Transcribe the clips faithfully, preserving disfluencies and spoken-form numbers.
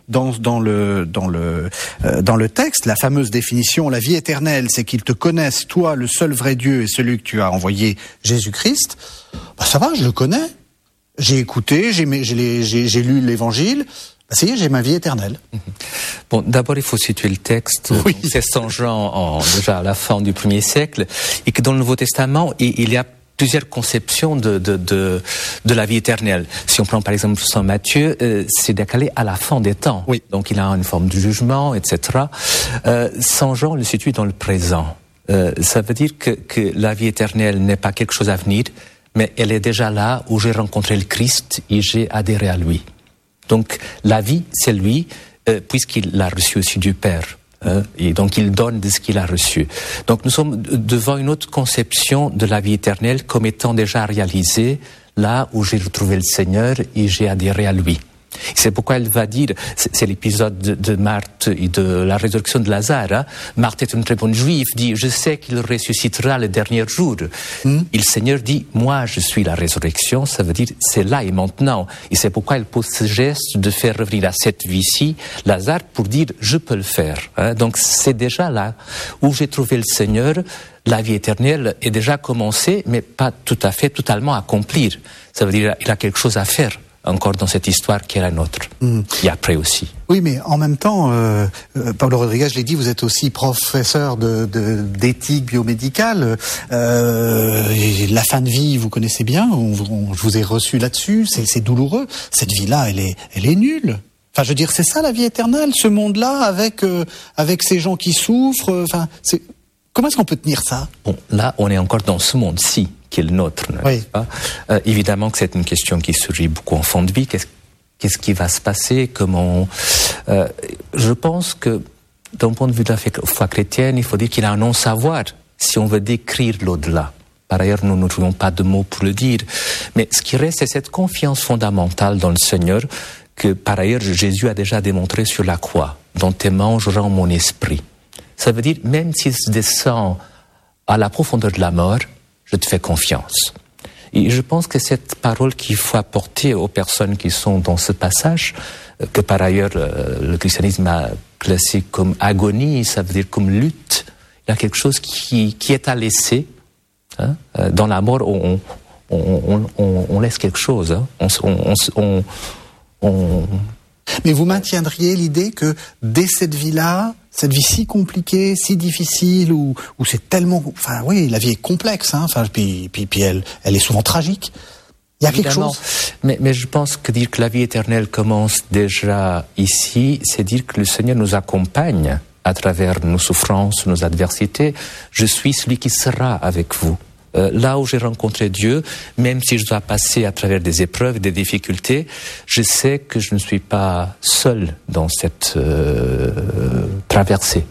dans, dans le, dans le, euh, dans le texte, la fameuse définition, la vie éternelle, c'est qu'ils te connaissent, toi, le seul vrai Dieu et celui que tu as envoyé, Jésus-Christ. Bah, ça va, je le connais. J'ai écouté, j'ai, j'ai, j'ai, j'ai lu l'évangile. Bah, ça y est, j'ai ma vie éternelle. Bon, d'abord, il faut situer le texte. Oui. C'est Saint Jean, en, déjà à la fin du premier siècle, et que dans le Nouveau Testament, il, il y a plusieurs conceptions de, de, de, de la vie éternelle. Si on prend par exemple Saint Matthieu, euh, c'est décalé à la fin des temps. Oui. Donc il a une forme de jugement, et cetera. Euh, Saint Jean le situe dans le présent. Euh, ça veut dire que, que la vie éternelle n'est pas quelque chose à venir, mais elle est déjà là où j'ai rencontré le Christ et j'ai adhéré à lui. Donc la vie, c'est lui, euh, puisqu'il l'a reçu aussi du Père. Euh, et donc il donne de ce qu'il a reçu. Donc nous sommes devant une autre conception de la vie éternelle comme étant déjà réalisée là où j'ai retrouvé le Seigneur et j'ai adhéré à lui. C'est pourquoi elle va dire, c'est, c'est l'épisode de, de Marthe et de la résurrection de Lazare. Hein. Marthe est une très bonne juive, dit, je sais qu'il ressuscitera le dernier jour. Mm. Et le Seigneur dit, moi je suis la résurrection, ça veut dire c'est là et maintenant. Et c'est pourquoi elle pose ce geste de faire revenir à cette vie-ci Lazare pour dire, je peux le faire. Hein. Donc c'est déjà là où j'ai trouvé le Seigneur. La vie éternelle est déjà commencée, mais pas tout à fait, totalement accomplir. Ça veut dire qu'il y a quelque chose à faire encore dans cette histoire qui est la nôtre. Mmh. Et après aussi. Oui, mais en même temps, euh, euh, Paulo Rodriguez, je l'ai dit, vous êtes aussi professeur de, de, d'éthique biomédicale. Euh, et la fin de vie, vous connaissez bien, on, on, je vous ai reçu là-dessus, c'est, c'est douloureux. Cette vie-là, elle est, elle est nulle. Enfin, je veux dire, c'est ça la vie éternelle, ce monde-là, avec, euh, avec ces gens qui souffrent. Enfin, c'est... Comment est-ce qu'on peut tenir ça ? Bon, là, on est encore dans ce monde-ci, qui est le nôtre, n'est-ce oui. pas ? euh, Évidemment que c'est une question qui surgit beaucoup en fin de vie. Qu'est-ce, qu'est-ce qui va se passer ? Comment euh, Je pense que, d'un point de vue de la foi chrétienne, il faut dire qu'il y a un non-savoir si on veut décrire l'au-delà. Par ailleurs, nous ne trouvons pas de mots pour le dire. Mais ce qui reste, c'est cette confiance fondamentale dans le Seigneur que, par ailleurs, Jésus a déjà démontré sur la croix. « Dans tes mains, je rends mon esprit ». Ça veut dire, même s'il se descend à la profondeur de la mort, je te fais confiance. Et je pense que cette parole qu'il faut apporter aux personnes qui sont dans ce passage, que par ailleurs le christianisme a classé comme agonie, ça veut dire comme lutte, il y a quelque chose qui, qui est à laisser. Hein? Dans la mort, on, on, on, on, on laisse quelque chose. Hein? On, on, on, on... Mais vous maintiendriez l'idée que dès cette vie-là, cette vie si compliquée, si difficile, où, où c'est tellement... Enfin oui, la vie est complexe, hein, enfin, puis, puis, puis elle, elle est souvent tragique. Il y a Évidemment, quelque chose... Mais, mais je pense que dire que la vie éternelle commence déjà ici, c'est dire que le Seigneur nous accompagne à travers nos souffrances, nos adversités. Je suis celui qui sera avec vous. Euh, là où j'ai rencontré Dieu, même si je dois passer à travers des épreuves, des difficultés, je sais que je ne suis pas seul dans cette euh, traversée.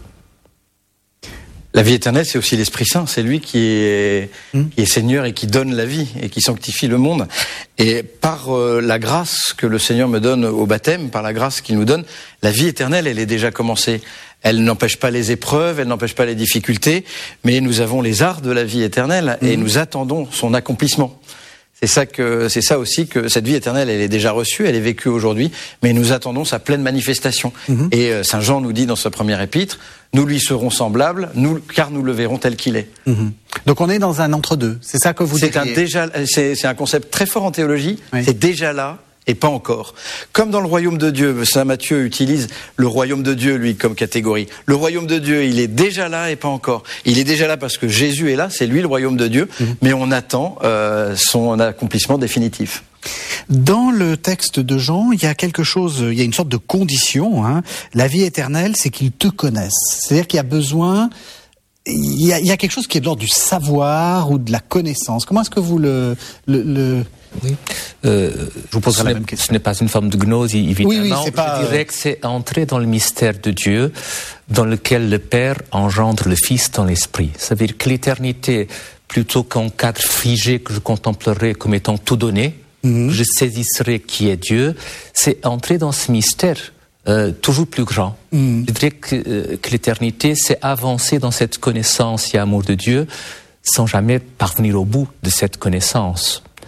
La vie éternelle, c'est aussi l'Esprit Saint. C'est lui qui est, mmh. qui est Seigneur et qui donne la vie et qui sanctifie le monde. Et par euh, la grâce que le Seigneur me donne au baptême, par la grâce qu'il nous donne, la vie éternelle, elle est déjà commencée. Elle n'empêche pas les épreuves, elle n'empêche pas les difficultés, mais nous avons les arts de la vie éternelle et mmh. nous attendons son accomplissement. C'est ça que, c'est ça aussi que cette vie éternelle, elle est déjà reçue, elle est vécue aujourd'hui, mais nous attendons sa pleine manifestation. Mmh. Et euh, Saint Jean nous dit dans sa première épître, nous lui serons semblables, nous, car nous le verrons tel qu'il est. Mmh. Donc on est dans un entre-deux, c'est ça que vous dites. C'est un déjà, c'est, c'est un concept très fort en théologie, oui. C'est déjà là. Et pas encore. Comme dans le royaume de Dieu, Saint Matthieu utilise le royaume de Dieu, lui, comme catégorie. Le royaume de Dieu, il est déjà là et pas encore. Il est déjà là parce que Jésus est là, c'est lui le royaume de Dieu, mmh. mais on attend euh, son accomplissement définitif. Dans le texte de Jean, il y a quelque chose, il y a une sorte de condition. Hein. La vie éternelle, c'est qu'ils te connaissent. C'est-à-dire qu'il y a besoin... Il y a, il y a quelque chose qui est de l'ordre du savoir ou de la connaissance. Comment est-ce que vous le... le, le... Oui. Euh, je vous poserai la même question. Ce n'est pas une forme de gnose, évidemment. Oui, oui, c'est pas... Je dirais que c'est entrer dans le mystère de Dieu, dans lequel le Père engendre le Fils dans l'Esprit. Ça veut dire que l'éternité, plutôt qu'un cadre figé que je contemplerai comme étant tout donné, mm-hmm. je saisisserai qui est Dieu, c'est entrer dans ce mystère euh, toujours plus grand. Mm. Je dirais que, euh, que l'éternité, c'est avancer dans cette connaissance et amour de Dieu sans jamais parvenir au bout de cette connaissance.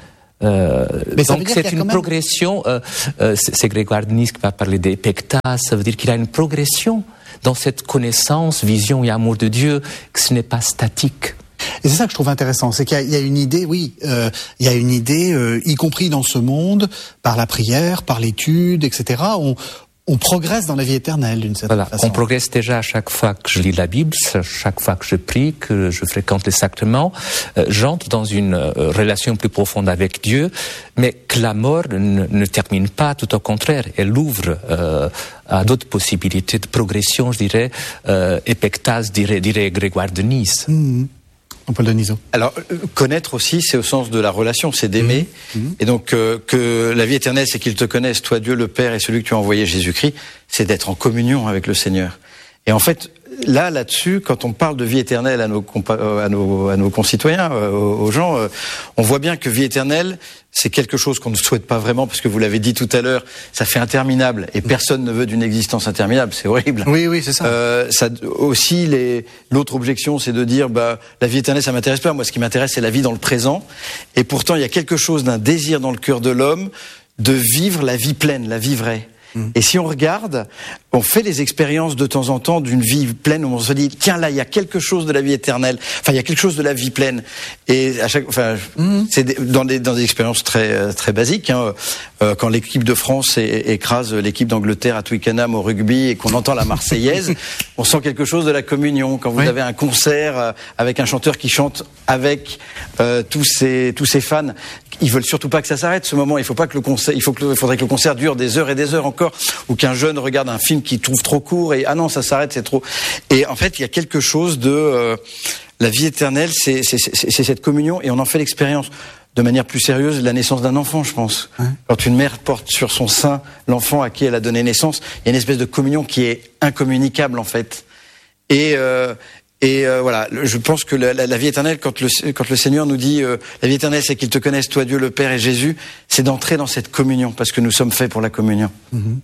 Euh, donc c'est une progression, euh, euh, c'est Grégoire de Nice qui va parler d'épectase, ça veut dire qu'il y a une progression dans cette connaissance, vision et amour de Dieu, que ce n'est pas statique. Et c'est ça que je trouve intéressant, c'est qu'il y a, il y a une idée, oui, euh, il y a une idée, euh, y compris dans ce monde, par la prière, par l'étude, et cetera. On, on progresse dans la vie éternelle d'une certaine voilà, façon. On progresse déjà à chaque fois que je lis la Bible, chaque fois que je prie, que je fréquente les sacrements, euh, j'entre dans une euh, relation plus profonde avec Dieu, mais que la mort ne, ne termine pas, tout au contraire, elle ouvre euh, à d'autres possibilités de progression, je dirais, euh, épectase, dirait, dirait Grégoire de Nice. Mmh. Paul Denisot. Alors, connaître aussi, c'est au sens de la relation, c'est d'aimer. Mmh. Et donc, euh, que la vie éternelle, c'est qu'ils te connaissent, toi, Dieu le Père, et celui que tu as envoyé, Jésus-Christ, c'est d'être en communion avec le Seigneur. Et en fait, là, là-dessus, quand on parle de vie éternelle à nos, à nos, à nos concitoyens, aux gens, on voit bien que vie éternelle, c'est quelque chose qu'on ne souhaite pas vraiment, parce que vous l'avez dit tout à l'heure, ça fait interminable, et personne ne veut d'une existence interminable, c'est horrible. Oui, oui, c'est ça. Euh, ça aussi, les, l'autre objection, c'est de dire, bah, la vie éternelle, ça m'intéresse pas. Moi, ce qui m'intéresse, c'est la vie dans le présent. Et pourtant, il y a quelque chose d'un désir dans le cœur de l'homme de vivre la vie pleine, la vie vraie. Et si on regarde, on fait les expériences de temps en temps d'une vie pleine où on se dit, tiens, là, il y a quelque chose de la vie éternelle. Enfin, il y a quelque chose de la vie pleine. Et à chaque, enfin, mmh. c'est des, dans des dans des expériences très très basiques. Hein, euh, quand l'équipe de France é, écrase l'équipe d'Angleterre à Twickenham au rugby et qu'on entend la Marseillaise, on sent quelque chose de la communion. Quand vous oui. avez un concert avec un chanteur qui chante avec euh, tous ses tous ses fans, ils veulent surtout pas que ça s'arrête. Ce moment, il faut pas que le concert, il faut que il faudrait que le concert dure des heures et des heures encore. Ou qu'un jeune regarde un film qu'il trouve trop court et ah non, ça s'arrête, c'est trop. Et en fait, il y a quelque chose de euh, la vie éternelle, c'est, c'est, c'est, c'est cette communion, et on en fait l'expérience de manière plus sérieuse, la naissance d'un enfant, je pense. Ouais. Quand une mère porte sur son sein l'enfant à qui elle a donné naissance, il y a une espèce de communion qui est incommunicable en fait. Et euh, Et euh, voilà, je pense que la, la, la vie éternelle, quand le, quand le Seigneur nous dit euh, la vie éternelle, c'est qu'ils te connaissent, toi, Dieu, le Père et Jésus, c'est d'entrer dans cette communion, parce que nous sommes faits pour la communion. Mm-hmm.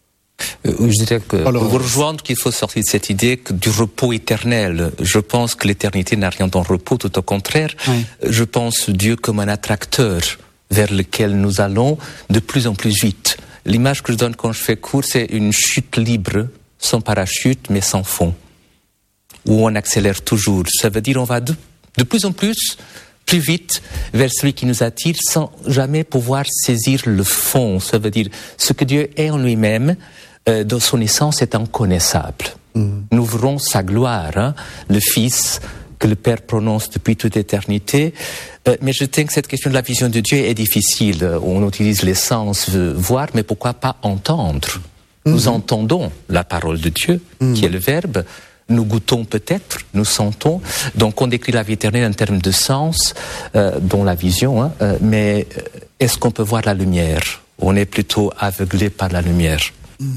Euh, je dirais que Alors, pour vous rejoindre qu'il faut sortir de cette idée que du repos éternel. Je pense que l'éternité n'a rien dans le repos, tout au contraire. Oui. Je pense Dieu comme un attracteur vers lequel nous allons de plus en plus vite. L'image que je donne quand je fais cours, c'est une chute libre, sans parachute, mais sans fond, où on accélère toujours. Ça veut dire on va de, de plus en plus, plus vite, vers celui qui nous attire, sans jamais pouvoir saisir le fond. Ça veut dire ce que Dieu est en lui-même, euh, dans son essence, est inconnaissable. Mm. Nous verrons sa gloire, hein, le Fils que le Père prononce depuis toute éternité. Euh, mais je pense que cette question de la vision de Dieu est difficile. On utilise les sens, voir, mais pourquoi pas entendre? Mm. Nous entendons la parole de Dieu, mm. qui est le Verbe. Nous goûtons peut-être, nous sentons. Donc on décrit la vie éternelle en termes de sens, euh, dont la vision, hein, euh, mais est-ce qu'on peut voir la lumière? On est plutôt aveuglé par la lumière. Mmh.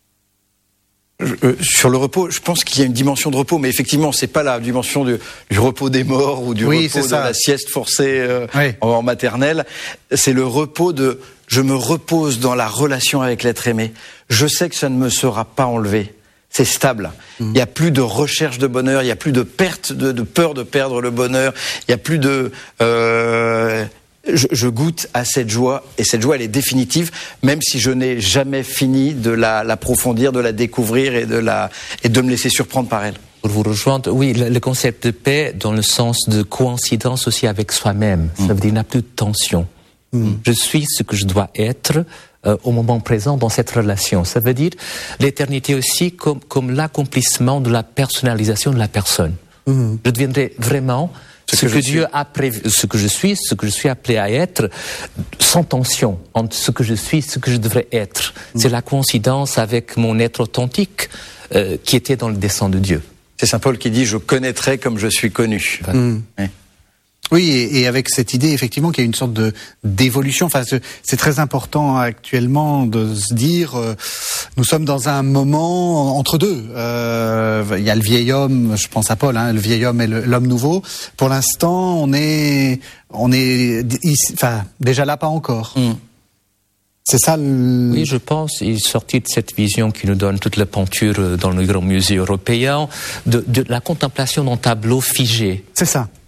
Euh, sur le repos, je pense qu'il y a une dimension de repos, mais effectivement, c'est pas la dimension du, du repos des morts ou du oui, repos de ça. La sieste forcée euh, oui. en, en maternelle. C'est le repos de « je me repose dans la relation avec l'être aimé. Je sais que ça ne me sera pas enlevé. » C'est stable. Mmh. Il n'y a plus de recherche de bonheur, il n'y a plus de perte, de, de peur de perdre le bonheur, il n'y a plus de... Euh, je, je goûte à cette joie, et cette joie, elle est définitive, même si je n'ai jamais fini de la, l'approfondir, de la découvrir et de, la, et de me laisser surprendre par elle. Pour vous rejoindre, oui, le, le concept de paix dans le sens de coïncidence aussi avec soi-même. Mmh. Ça veut dire qu'il n'y a plus de tension. Mmh. Je suis ce que je dois être euh, au moment présent dans cette relation. Ça veut dire l'éternité aussi comme, comme l'accomplissement de la personnalisation de la personne. Mmh. Je deviendrai vraiment ce, ce que, que Dieu a prévu, ce que je suis, ce que je suis appelé à être, sans tension entre ce que je suis et ce que je devrais être. Mmh. C'est la coïncidence avec mon être authentique euh, qui était dans le dessein de Dieu. C'est Saint Paul qui dit « je connaîtrai comme je suis connu mmh. ». Oui. Oui, et, et avec cette idée, effectivement, qu'il y a une sorte de d'évolution. Enfin, c'est très important actuellement de se dire, euh, nous sommes dans un moment entre deux. Euh, il y a le vieil homme, je pense à Paul, hein, le vieil homme et le, l'homme nouveau. Pour l'instant, on est, on est, enfin, déjà là, pas encore. Mm. C'est ça le... Oui, je pense, il est sorti de cette vision qui nous donne toute la peinture dans le grand musée européen, de, de la contemplation d'un tableau figé. C'est ça.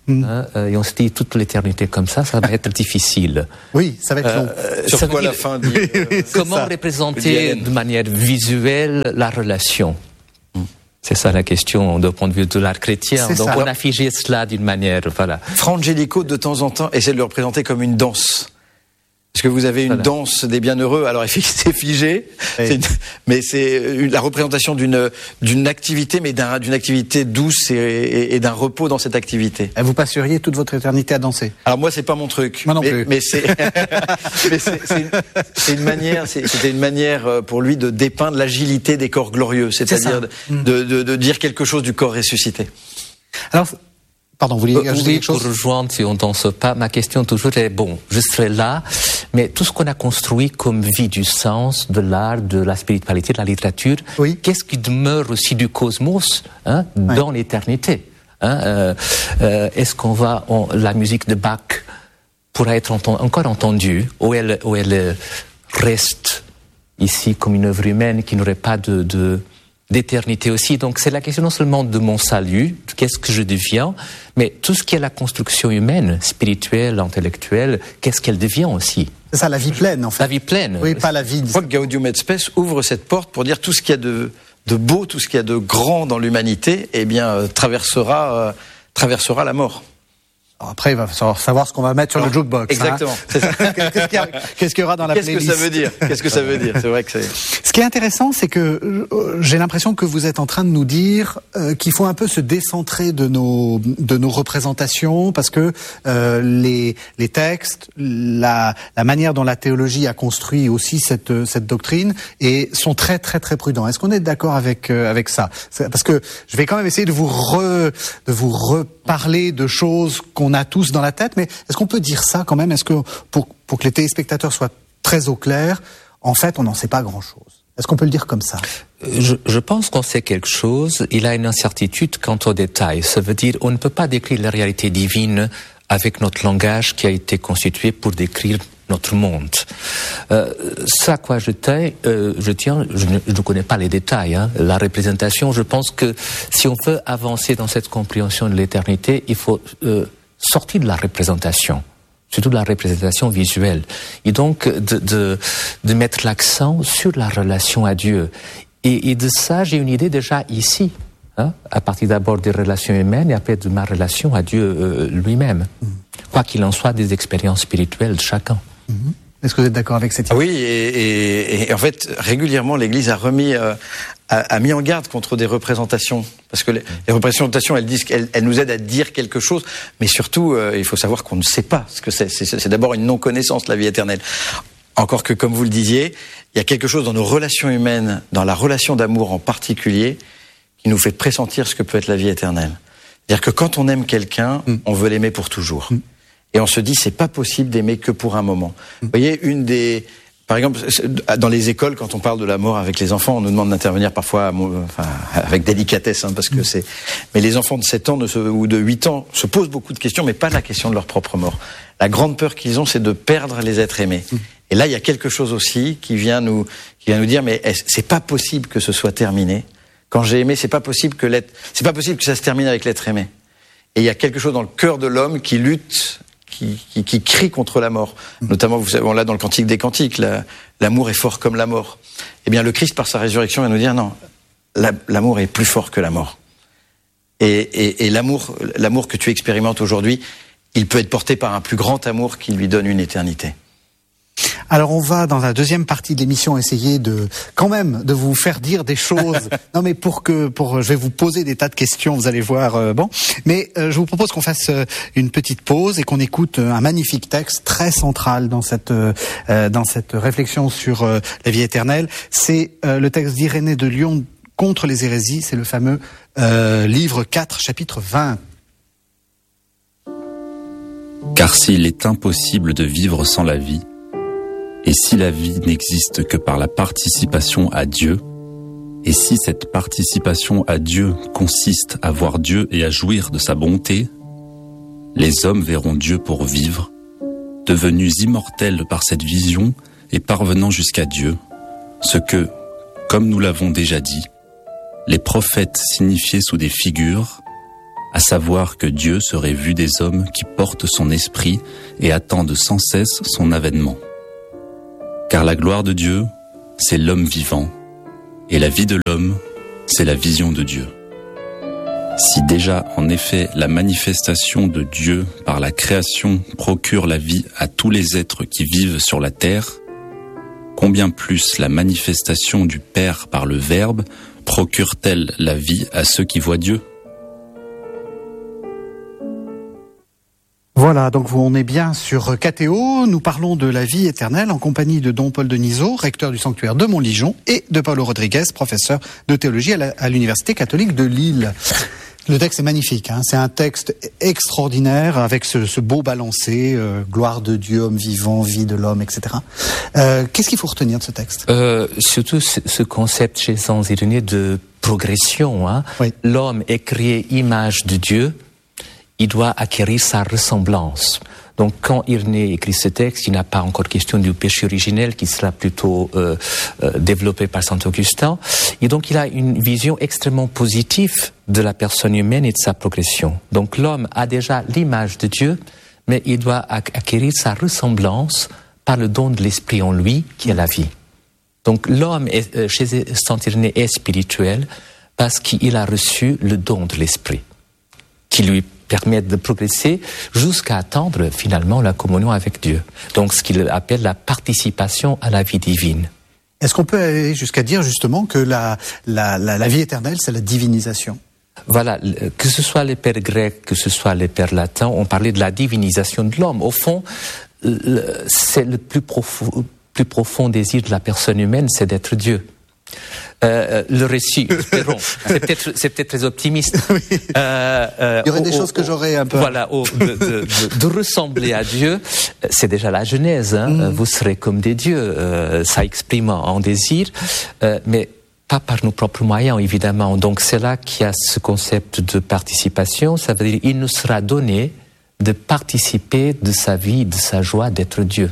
Mmh. Hein, et on se dit toute l'éternité comme ça, ça va être difficile. Oui, ça va être long. Euh, sur quoi la fin dit, euh, Comment ça. représenter de manière visuelle la relation? mmh. C'est ça la question d'un point de vue de l'art chrétien. C'est Donc ça. on a figé cela d'une manière, voilà. Fra Angelico, de temps en temps, essaie de le représenter comme une danse. Parce que vous avez une voilà. danse des bienheureux, alors c'est figé, oui. c'est une, mais c'est la représentation d'une d'une activité, mais d'un, d'une activité douce et, et, et d'un repos dans cette activité. Et vous passeriez toute votre éternité à danser? Alors moi, c'est pas mon truc. Moi non mais, plus. Mais c'est mais c'est, c'est, une, c'est une manière, c'est, c'était une manière pour lui de dépeindre l'agilité des corps glorieux, c'est-à-dire c'est de, de, de dire quelque chose du corps ressuscité. Alors. Pardon, vous vouliez euh, ajouter oui, quelque chose? Pour rejoindre, si on danse pas, ma question toujours est, bon, je serai là, mais tout ce qu'on a construit comme vie du sens, de l'art, de la spiritualité, de la littérature, oui. qu'est-ce qui demeure aussi du cosmos hein, oui. dans l'éternité hein, euh, euh, Est-ce qu'on va, on, la musique de Bach pourra être enten, encore entendue, ou elle, ou elle reste ici comme une œuvre humaine qui n'aurait pas de... de d'éternité aussi. Donc c'est la question non seulement de mon salut, qu'est-ce que je deviens, mais tout ce qui est la construction humaine, spirituelle, intellectuelle, qu'est-ce qu'elle devient aussi. C'est ça, la vie pleine en fait. La vie pleine. Oui, pas la vie. Je crois que Gaudium et Spes ouvre cette porte pour dire tout ce qu'il y a de, de beau, tout ce qu'il y a de grand dans l'humanité, eh bien euh, traversera, euh, traversera la mort. Après, il va falloir savoir ce qu'on va mettre sur Alors, le jukebox. Exactement. Hein. C'est ça. Qu'est-ce qu'il y a, qu'est-ce qu'il y aura dans la qu'est-ce playlist? Qu'est-ce que ça veut dire Qu'est-ce que ça veut dire C'est vrai que c'est... Ce qui est intéressant, c'est que euh, j'ai l'impression que vous êtes en train de nous dire euh, qu'il faut un peu se décentrer de nos de nos représentations, parce que euh, les les textes, la la manière dont la théologie a construit aussi cette cette doctrine et sont très très très prudents. Est-ce qu'on est d'accord avec euh, avec ça? Parce que je vais quand même essayer de vous re, de vous reparler de choses qu'on a tous dans la tête, mais est-ce qu'on peut dire ça quand même? Est-ce que pour pour que les téléspectateurs soient très au clair, en fait, on n'en sait pas grand-chose. Est-ce qu'on peut le dire comme ça? je, je pense qu'on sait quelque chose. Il a une incertitude quant aux détails. Ça veut dire on ne peut pas décrire la réalité divine avec notre langage qui a été constitué pour décrire notre monde. Euh, ça, quoi, je tiens, euh, je tiens, je ne, je ne connais pas les détails. Hein. La représentation, je pense que si on veut avancer dans cette compréhension de l'éternité, il faut euh, sortir de la représentation, surtout de la représentation visuelle, et donc de, de, de mettre l'accent sur la relation à Dieu. Et, et de ça, j'ai une idée déjà ici, hein, à partir d'abord des relations humaines et après de ma relation à Dieu euh, lui-même. Mmh. Quoi qu'il en soit, des expériences spirituelles de chacun. Mmh. Est-ce que vous êtes d'accord avec cette idée? Oui, et, et, et en fait, régulièrement, l'Église a remis, euh, a, a mis en garde contre des représentations, parce que les, les représentations, elles disent, elles, elles nous aident à dire quelque chose, mais surtout, euh, il faut savoir qu'on ne sait pas ce que c'est. C'est, c'est d'abord une non-connaissance, la vie éternelle. Encore que, comme vous le disiez, il y a quelque chose dans nos relations humaines, dans la relation d'amour en particulier, qui nous fait pressentir ce que peut être la vie éternelle. C'est-à-dire que quand on aime quelqu'un, mm. on veut l'aimer pour toujours. Mm. Et on se dit, c'est pas possible d'aimer que pour un moment. Vous voyez, une des, par exemple, dans les écoles, quand on parle de la mort avec les enfants, on nous demande d'intervenir parfois, enfin, avec délicatesse, hein, parce que c'est, mais les enfants de sept ans ne se, ou de huit ans se posent beaucoup de questions, mais pas la question de leur propre mort. La grande peur qu'ils ont, c'est de perdre les êtres aimés. Et là, il y a quelque chose aussi qui vient nous, qui vient nous dire, mais c'est pas possible que ce soit terminé. Quand j'ai aimé, c'est pas possible que l'être, c'est pas possible que ça se termine avec l'être aimé. Et il y a quelque chose dans le cœur de l'homme qui lutte, Qui, qui, qui crie contre la mort. Mmh. Notamment, vous savez, on l'a dans le Cantique des Cantiques, la, l'amour est fort comme la mort. Eh bien, le Christ, par sa résurrection, va nous dire non, la, l'amour est plus fort que la mort. Et, et, et l'amour, l'amour que tu expérimentes aujourd'hui, il peut être porté par un plus grand amour qui lui donne une éternité. Alors on va dans la deuxième partie de l'émission essayer de quand même de vous faire dire des choses. Non mais pour que pour je vais vous poser des tas de questions, vous allez voir. Euh, bon, mais euh, je vous propose qu'on fasse euh, une petite pause et qu'on écoute euh, un magnifique texte très central dans cette euh, dans cette réflexion sur euh, la vie éternelle. C'est euh, le texte d'Irénée de Lyon contre les hérésies. C'est le fameux euh, livre quatre, chapitre vingt. Car s'il est impossible de vivre sans la vie, et si la vie n'existe que par la participation à Dieu, et si cette participation à Dieu consiste à voir Dieu et à jouir de sa bonté, les hommes verront Dieu pour vivre, devenus immortels par cette vision et parvenant jusqu'à Dieu, ce que, comme nous l'avons déjà dit, les prophètes signifiaient sous des figures, à savoir que Dieu serait vu des hommes qui portent son esprit et attendent sans cesse son avènement. Car la gloire de Dieu, c'est l'homme vivant, et la vie de l'homme, c'est la vision de Dieu. Si déjà, en effet, la manifestation de Dieu par la création procure la vie à tous les êtres qui vivent sur la terre, combien plus la manifestation du Père par le Verbe procure-t-elle la vie à ceux qui voient Dieu ? Voilà, donc on est bien sur K T O, nous parlons de la vie éternelle en compagnie de Don Paul Denisot, recteur du sanctuaire de Montligeon, et de Paulo Rodriguez, professeur de théologie à, la, à l'Université catholique de Lille. Le texte est magnifique, hein, c'est un texte extraordinaire avec ce, ce beau balancé, euh, gloire de Dieu, homme vivant, vie de l'homme, et cetera. Euh, qu'est-ce qu'il faut retenir de ce texte ? euh, Surtout ce, ce concept chez Saint Irénée de progression. Hein. Oui. L'homme est créé image de Dieu, il doit acquérir sa ressemblance. Donc quand Irénée écrit ce texte, il n'a pas encore question du péché originel qui sera plutôt euh, euh, développé par saint Augustin. Et donc il a une vision extrêmement positive de la personne humaine et de sa progression. Donc l'homme a déjà l'image de Dieu, mais il doit acquérir sa ressemblance par le don de l'esprit en lui, qui est la vie. Donc l'homme est, euh, chez saint Irénée est spirituel parce qu'il a reçu le don de l'esprit, qui lui permettre de progresser jusqu'à atteindre finalement la communion avec Dieu. Donc ce qu'il appelle la participation à la vie divine. Est-ce qu'on peut aller jusqu'à dire justement que la, la, la, la vie éternelle, c'est la divinisation ? Voilà, que ce soit les pères grecs, que ce soit les pères latins, on parlait de la divinisation de l'homme. Au fond, c'est le plus profond, plus profond désir de la personne humaine, c'est d'être Dieu. Euh, le récit, espérons, c'est peut-être, c'est peut-être très optimiste. Oui. Euh, euh, Il y aurait au, des choses au, que j'aurais un peu... Voilà, au, de, de, de, de ressembler à Dieu, c'est déjà la Genèse. Hein. Mm. Vous serez comme des dieux, euh, ça exprime un désir, euh, mais pas par nos propres moyens, évidemment. Donc c'est là qu'il y a ce concept de participation. Ça veut dire il nous sera donné de participer de sa vie, de sa joie d'être Dieu.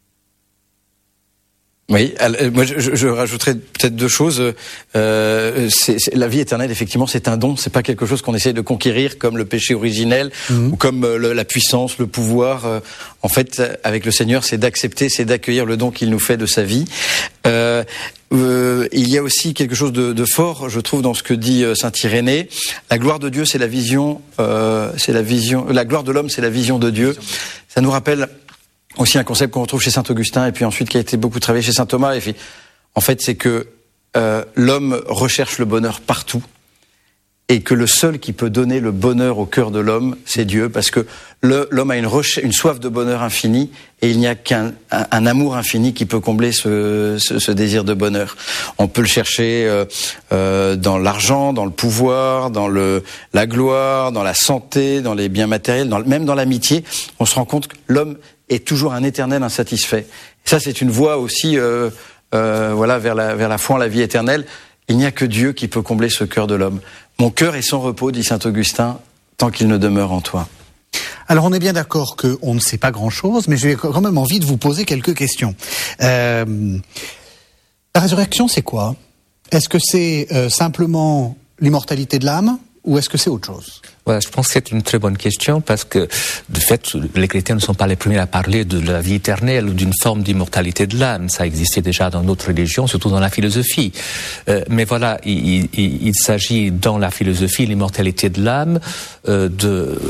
Oui, alors, moi je, je rajouterais peut-être deux choses. Euh, c'est, c'est, la vie éternelle, effectivement, c'est un don. C'est pas quelque chose qu'on essaie de conquérir comme le péché originel mmh. ou comme le, la puissance, le pouvoir. Euh, en fait, avec le Seigneur, c'est d'accepter, c'est d'accueillir le don qu'il nous fait de sa vie. Euh, euh, il y a aussi quelque chose de, de fort, je trouve, dans ce que dit saint Irénée. La gloire de Dieu, c'est la vision. Euh, c'est la vision. La gloire de l'homme, c'est la vision de Dieu. Ça nous rappelle aussi un concept qu'on retrouve chez saint Augustin et puis ensuite qui a été beaucoup travaillé chez saint Thomas. Et puis, en fait, c'est que euh, l'homme recherche le bonheur partout et que le seul qui peut donner le bonheur au cœur de l'homme, c'est Dieu, parce que le, l'homme a une, reche- une soif de bonheur infini et il n'y a qu'un un, un amour infini qui peut combler ce, ce, ce désir de bonheur. On peut le chercher euh, euh, dans l'argent, dans le pouvoir, dans le, la gloire, dans la santé, dans les biens matériels, dans, même dans l'amitié. On se rend compte que l'homme est toujours un éternel insatisfait. Et ça, c'est une voie aussi, euh, euh, voilà, vers la, vers la foi en la vie éternelle. Il n'y a que Dieu qui peut combler ce cœur de l'homme. Mon cœur est sans repos, dit saint Augustin, tant qu'il ne demeure en toi. Alors, on est bien d'accord qu'on ne sait pas grand-chose, mais j'ai quand même envie de vous poser quelques questions. Euh, la résurrection, c'est quoi ? Est-ce que c'est euh, simplement l'immortalité de l'âme ? Ou est-ce que c'est autre chose ? Voilà, je pense que c'est une très bonne question parce que, de fait, les chrétiens ne sont pas les premiers à parler de la vie éternelle ou d'une forme d'immortalité de l'âme. Ça existait déjà dans d'autres religions, surtout dans la philosophie. Euh, mais voilà, il, il, il s'agit dans la philosophie, l'immortalité de l'âme, euh, de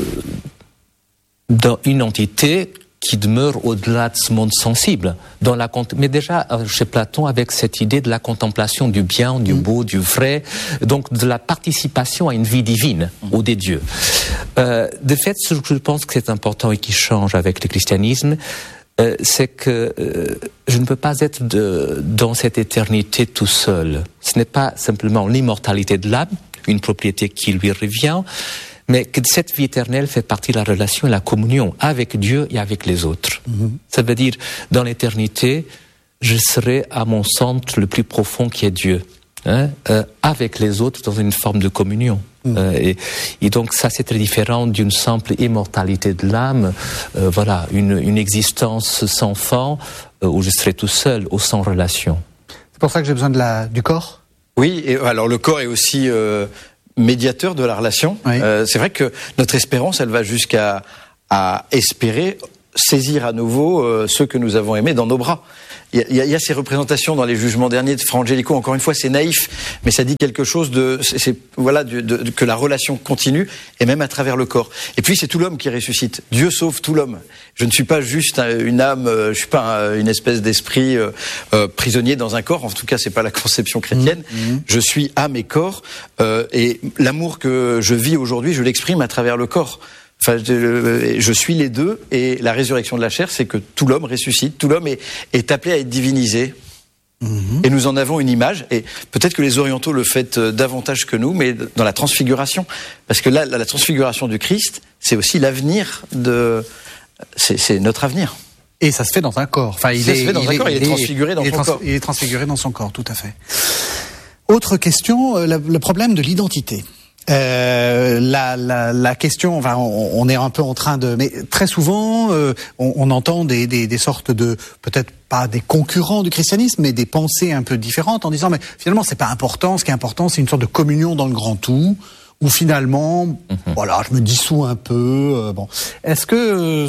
d'une entité qui demeure au-delà de ce monde sensible. Dans la, mais déjà, chez Platon, avec cette idée de la contemplation du bien, du beau, du vrai, donc de la participation à une vie divine, mmh. ou des dieux. Euh, de fait, ce que je pense que c'est important et qui change avec le christianisme, euh, c'est que euh, je ne peux pas être de, dans cette éternité tout seul. Ce n'est pas simplement l'immortalité de l'âme, une propriété qui lui revient, mais que cette vie éternelle fait partie de la relation et la communion avec Dieu et avec les autres. Mmh. Ça veut dire, dans l'éternité, je serai à mon centre le plus profond qui est Dieu, hein, euh, avec les autres dans une forme de communion. Mmh. Euh, et, et donc ça, c'est très différent d'une simple immortalité de l'âme, euh, voilà, une, une existence sans fin, euh, où je serai tout seul, ou sans relation. C'est pour ça que j'ai besoin de la, du corps ? Oui, et alors le corps est aussi... Euh médiateur de la relation. Oui. Euh, c'est vrai que notre espérance, elle va jusqu'à à espérer saisir à nouveau euh, ceux que nous avons aimés dans nos bras. Il y, y a ces représentations dans les jugements derniers de Fra Angelico. Encore une fois, c'est naïf, mais ça dit quelque chose de, c'est, c'est voilà, de, de, de, que la relation continue et même à travers le corps. Et puis c'est tout l'homme qui ressuscite. Dieu sauve tout l'homme. Je ne suis pas juste une âme, je suis pas une espèce d'esprit euh, euh, prisonnier dans un corps. En tout cas, c'est pas la conception chrétienne. Mmh, mmh. Je suis âme et corps, euh, et l'amour que je vis aujourd'hui, je l'exprime à travers le corps. Enfin, je, je suis les deux, et la résurrection de la chair, c'est que tout l'homme ressuscite, tout l'homme est, est appelé à être divinisé. Mmh. Et nous en avons une image, et peut-être que les orientaux le font davantage que nous, mais dans la transfiguration. Parce que là, la transfiguration du Christ, c'est aussi l'avenir de... C'est, c'est notre avenir. Et ça se fait dans un corps. Enfin, il ça est, se fait dans il un est, corps, il est, il est transfiguré dans il est son trans- corps. Il est transfiguré dans son corps, tout à fait. Autre question, le, le problème de l'identité. Euh, la, la, la question, enfin, on, on est un peu en train de, mais très souvent, euh, on, on entend des, des, des sortes de, peut-être pas des concurrents du christianisme, mais des pensées un peu différentes en disant, mais finalement, c'est pas important. Ce qui est important, c'est une sorte de communion dans le grand tout, où finalement, mm-hmm. voilà, je me dissous un peu. Euh, bon, est-ce que,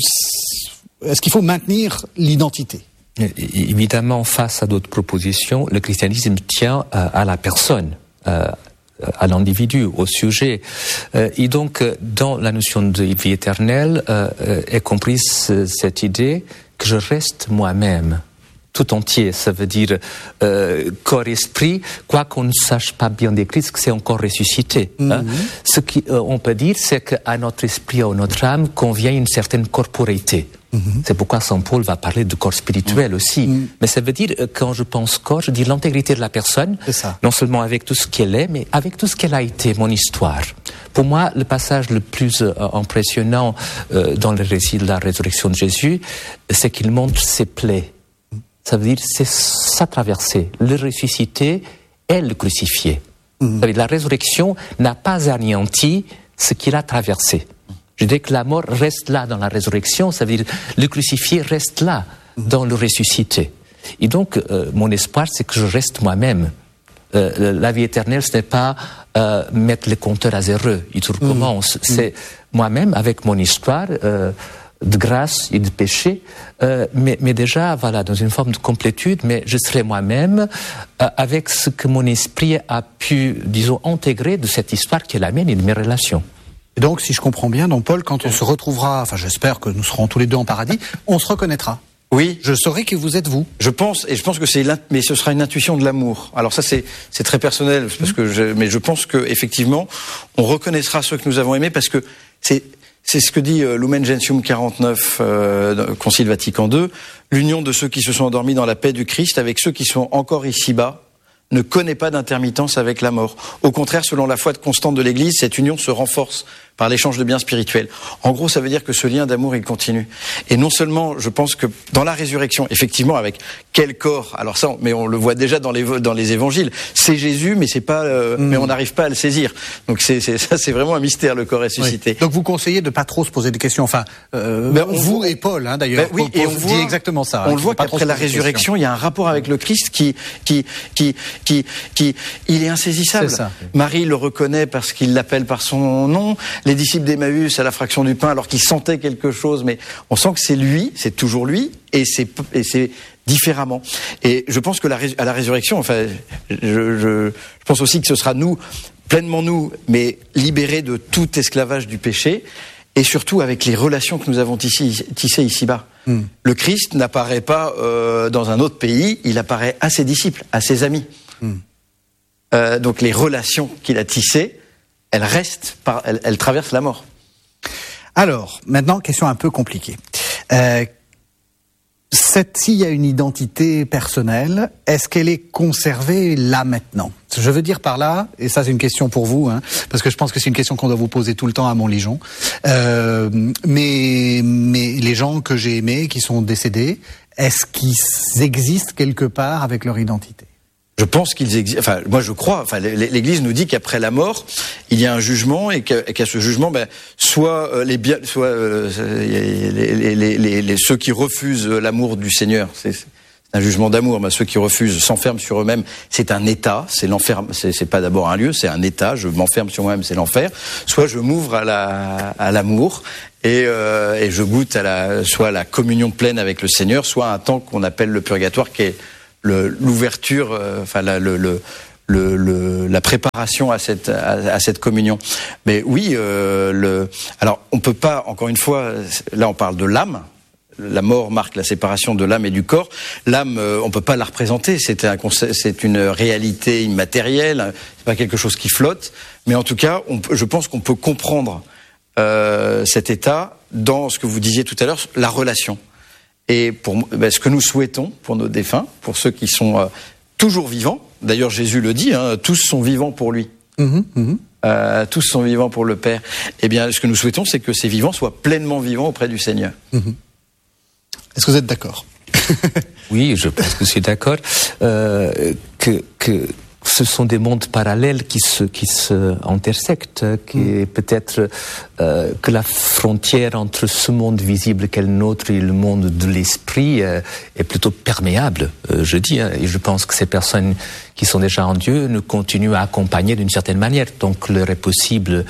est-ce qu'il faut maintenir l'identité? Évidemment, face à d'autres propositions, le christianisme tient à, à la personne. Euh, à l'individu, au sujet. Euh, et donc, dans la notion de vie éternelle, euh, est comprise cette idée que je reste moi-même, tout entier. Ça veut dire euh, corps-esprit, quoi qu'on ne sache pas bien décrire, ce que c'est encore ressuscité. Mm-hmm. Hein. Ce qu'on euh, peut dire, c'est qu'à notre esprit, à notre âme, convient une certaine corporéité. Mm-hmm. C'est pourquoi Saint Paul va parler de corps spirituel mm-hmm. aussi. Mm-hmm. Mais ça veut dire, quand je pense corps, je dis l'intégrité de la personne, non seulement avec tout ce qu'elle est, mais avec tout ce qu'elle a été, mon histoire. Pour moi, le passage le plus euh, impressionnant euh, dans le récit de la résurrection de Jésus, c'est qu'il montre ses plaies. Ça veut dire, c'est sa traversée. Le ressuscité est le crucifié. Mm-hmm. Ça veut dire, la résurrection n'a pas anéanti ce qu'il a traversé. Je dis que la mort reste là dans la résurrection, ça veut dire le crucifié reste là dans le ressuscité. Et donc, euh, mon espoir, c'est que je reste moi-même. Euh, la vie éternelle, ce n'est pas euh, mettre les compteurs à zéro, et tout recommence. Mmh. C'est moi-même, avec mon histoire euh, de grâce et de péché, euh, mais, mais déjà, voilà, dans une forme de complétude, mais je serai moi-même euh, avec ce que mon esprit a pu, disons, intégrer de cette histoire qui est la mienne et de mes relations. Et donc, si je comprends bien, donc Paul, quand on se retrouvera, enfin j'espère que nous serons tous les deux en paradis, on se reconnaîtra. Oui. Je saurai que vous êtes vous. Je pense, et je pense que c'est, mais ce sera une intuition de l'amour. Alors ça, c'est, c'est très personnel, parce que je, mais je pense que effectivement, on reconnaîtra ceux que nous avons aimés, parce que c'est, c'est ce que dit euh, Lumen Gentium quarante-neuf, euh, Concile Vatican deux, l'union de ceux qui se sont endormis dans la paix du Christ avec ceux qui sont encore ici-bas ne connaît pas d'intermittence avec la mort. Au contraire, selon la foi constante de l'Église, cette union se renforce par l'échange de biens spirituels. En gros, ça veut dire que ce lien d'amour, il continue. Et non seulement, je pense que dans la résurrection, effectivement, avec quel corps, alors ça, mais on le voit déjà dans les dans les évangiles, c'est Jésus, mais c'est pas, euh, mmh. mais on n'arrive pas à le saisir. Donc c'est, c'est ça, c'est vraiment un mystère, le corps ressuscité. Oui. Donc vous conseillez de pas trop se poser des questions. Enfin, euh, ben, vous voit, et Paul, hein, d'ailleurs. Ben, oui, Paul, et on voit exactement ça. On hein, le voit qu'après la résurrection, il y a un rapport avec le Christ qui qui qui qui qui il est insaisissable. C'est ça. Marie le reconnaît parce qu'il l'appelle par son nom. Les disciples d'Emmaüs à la fraction du pain, alors qu'ils sentaient quelque chose, mais on sent que c'est lui, c'est toujours lui, et c'est et c'est différemment. Et je pense que la, à la résurrection, enfin, je, je, je pense aussi que ce sera nous, pleinement nous, mais libérés de tout esclavage du péché, et surtout avec les relations que nous avons tissées, tissées ici-bas. Mm. Le Christ n'apparaît pas euh, dans un autre pays, il apparaît à ses disciples, à ses amis. Mm. Euh, donc les relations qu'il a tissées, elles restent, par, elles, elles traversent la mort. Alors, maintenant, question un peu compliquée. Euh, cette, s'il y a une identité personnelle, est-ce qu'elle est conservée là maintenant? Je veux dire par là, et ça c'est une question pour vous, hein, parce que je pense que c'est une question qu'on doit vous poser tout le temps à Montligeon, euh, mais, mais les gens que j'ai aimés, qui sont décédés, est-ce qu'ils existent quelque part avec leur identité? Je pense qu'ils existent. Enfin, moi, je crois. Enfin, l'Église nous dit qu'après la mort, il y a un jugement et qu'à, et qu'à ce jugement, ben, soit euh, les biens, soit euh, les, les, les, les, les, ceux qui refusent l'amour du Seigneur, c'est, c'est un jugement d'amour. Ben, ceux qui refusent s'enferment sur eux-mêmes. C'est un état. C'est l'enfer. C'est, c'est pas d'abord un lieu. C'est un état. Je m'enferme sur moi-même. C'est l'enfer. Soit je m'ouvre à la à l'amour et, euh, et je goûte à la soit à la communion pleine avec le Seigneur, soit un temps qu'on appelle le purgatoire, qui est le, l'ouverture, euh, enfin la, le, le Le, le, la préparation à cette à, à cette communion. Mais oui, euh, le, alors on peut pas, encore une fois, là on parle de l'âme. La mort marque la séparation de l'âme et du corps. L'âme, euh, on peut pas la représenter. C'est un concept, c'est une réalité immatérielle. C'est pas quelque chose qui flotte. Mais en tout cas, on peut, je pense qu'on peut comprendre euh, cet état dans ce que vous disiez tout à l'heure, la relation. Et pour ben, ce que nous souhaitons pour nos défunts, pour ceux qui sont euh, toujours vivants. D'ailleurs, Jésus le dit, hein, tous sont vivants pour lui. Mmh, mmh. Euh, tous sont vivants pour le Père. Eh bien, ce que nous souhaitons, c'est que ces vivants soient pleinement vivants auprès du Seigneur. Mmh. Est-ce que vous êtes d'accord? Oui, je pense que je suis d'accord. Euh, que, que ce sont des mondes parallèles qui se qui se intersectent, qui mmh. peut-être euh, que la frontière entre ce monde visible qu'est le nôtre et le monde de l'esprit euh, est plutôt perméable. Euh, je dis, hein, et je pense que ces personnes qui sont déjà en Dieu nous continuent à accompagner d'une certaine manière. Donc, l'heure est possible,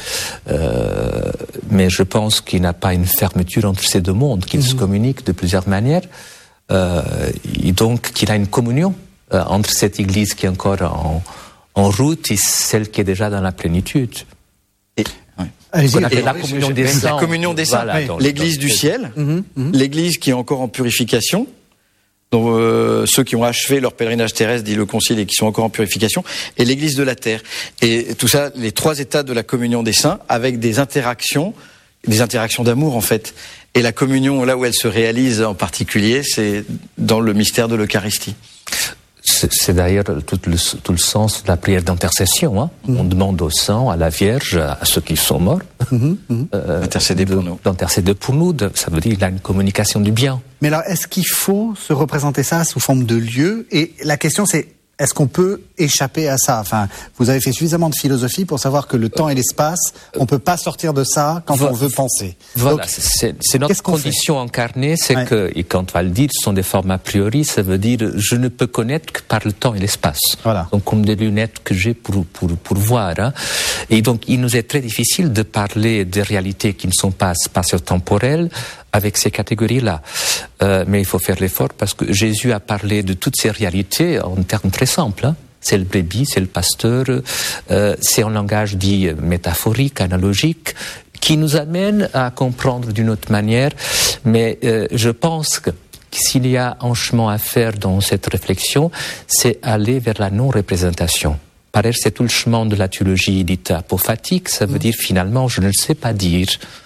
euh, mais je pense qu'il n'y a pas une fermeture entre ces deux mondes, qu'ils mmh. se communiquent de plusieurs manières, euh, et donc qu'il y a une communion Euh, entre cette Église qui est encore en, en route et celle qui est déjà dans la plénitude. Et, ouais. Allez-y, et la, communion des saints, la communion des saints. Voilà, oui. L'Église du ciel, mmh, mmh. l'Église qui est encore en purification, dont euh, ceux qui ont achevé leur pèlerinage terrestre, dit le Concile, et qui sont encore en purification, et l'Église de la terre. Et tout ça, les trois états de la communion des saints, avec des interactions, des interactions d'amour en fait. Et la communion, là où elle se réalise en particulier, c'est dans le mystère de l'Eucharistie. C'est, c'est d'ailleurs tout le, tout le sens de la prière d'intercession. Hein. Mmh. On demande au sang, à la Vierge, à ceux qui sont morts, mmh, mmh. Euh, d'intercéder pour nous. D'intercéder pour nous. De, ça veut dire qu'il y a une communication du bien. Mais alors, est-ce qu'il faut se représenter ça sous forme de lieu? Et la question, c'est, est-ce qu'on peut échapper à ça? Enfin, vous avez fait suffisamment de philosophie pour savoir que le temps et l'espace, on peut pas sortir de ça quand voilà. on veut penser. Voilà, donc, c'est, c'est notre condition incarnée, c'est ouais. que, et quand on va le dire, ce sont des formes a priori, ça veut dire je ne peux connaître que par le temps et l'espace. Voilà. Donc comme des lunettes que j'ai pour pour pour voir. Hein. Et donc il nous est très difficile de parler des réalités qui ne sont pas spatio-temporelles avec ces catégories-là. Euh, mais il faut faire l'effort parce que Jésus a parlé de toutes ces réalités en termes très simples. Hein. C'est le brebis, c'est le pasteur, euh, c'est un langage dit métaphorique, analogique, qui nous amène à comprendre d'une autre manière. Mais euh, je pense que s'il y a un chemin à faire dans cette réflexion, c'est aller vers la non-représentation. Pareil, c'est tout le chemin de la théologie dite apophatique, ça veut dire finalement, je ne le sais pas dire.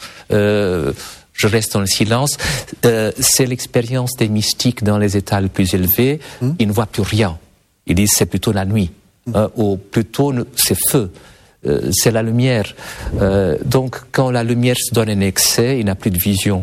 Euh, Je reste dans le silence. Euh, c'est l'expérience des mystiques dans les états les plus élevés. Mmh. Ils ne voient plus rien. Ils disent c'est plutôt la nuit. Mmh. Euh, ou plutôt c'est feu. Euh, c'est la lumière. Euh, donc quand la lumière se donne en excès, il n'a plus de vision.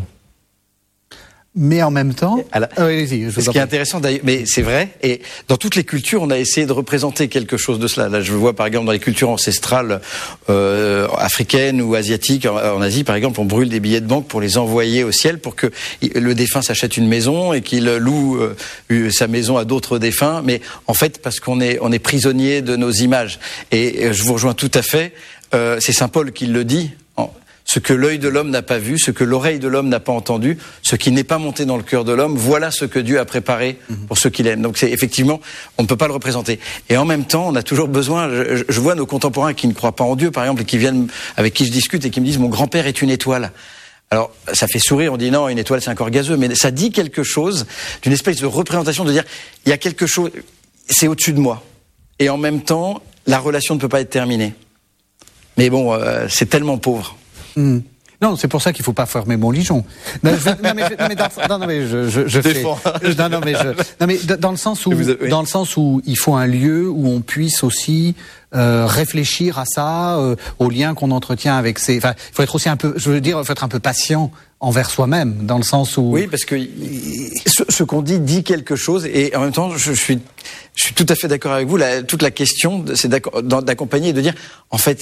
Mais en même temps, Alors, ah, allez-y, je ce qui est intéressant d'ailleurs, mais c'est vrai, et dans toutes les cultures, on a essayé de représenter quelque chose de cela. Là, je vois par exemple dans les cultures ancestrales euh, africaines ou asiatiques, en, en Asie par exemple, on brûle des billets de banque pour les envoyer au ciel, pour que le défunt s'achète une maison et qu'il loue euh, sa maison à d'autres défunts. Mais en fait, parce qu'on est on est prisonnier de nos images. Et, et je vous rejoins tout à fait. Euh, c'est saint Paul qui le dit. Ce que l'œil de l'homme n'a pas vu, ce que l'oreille de l'homme n'a pas entendu, ce qui n'est pas monté dans le cœur de l'homme, voilà ce que Dieu a préparé pour ceux qu'il aime. Donc c'est effectivement, on ne peut pas le représenter. Et en même temps, on a toujours besoin, je, je vois nos contemporains qui ne croient pas en Dieu, par exemple, et qui viennent, avec qui je discute et qui me disent, mon grand-père est une étoile. Alors, ça fait sourire, on dit non, une étoile c'est un corps gazeux, mais ça dit quelque chose d'une espèce de représentation de dire, il y a quelque chose, c'est au-dessus de moi. Et en même temps, la relation ne peut pas être terminée. Mais bon, euh, c'est tellement pauvre. Mmh. Non, c'est pour ça qu'il faut pas fermer Montligeon. Non, je, non mais, non, mais dans, non, non, mais je, je, je fais. Non, non, mais je, non, mais dans le sens où, avez, oui. dans le sens où il faut un lieu où on puisse aussi euh, réfléchir à ça, euh, aux liens qu'on entretient avec ces. Enfin, il faut être aussi un peu, je veux dire, il faut être un peu patient envers soi-même, dans le sens où. Oui, parce que ce, ce qu'on dit dit quelque chose, et en même temps, je, je suis, je suis tout à fait d'accord avec vous. La, toute la question, c'est d'accompagner et de dire, en fait, c'est